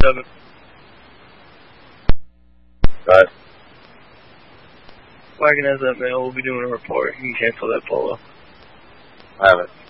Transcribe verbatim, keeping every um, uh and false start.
seven. Right. Wagon has that mail. We'll be doing a report. You can cancel that polo. I have it.